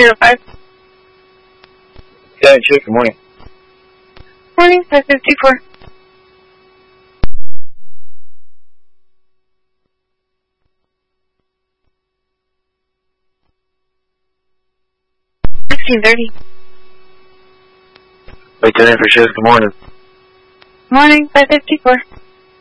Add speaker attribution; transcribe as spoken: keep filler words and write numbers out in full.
Speaker 1: zero five.
Speaker 2: Yeah, sure, good morning.
Speaker 1: Morning, five fifty-four. sixteen thirty.
Speaker 2: Wait, ten for sure, good morning.
Speaker 1: Morning, five fifty-four.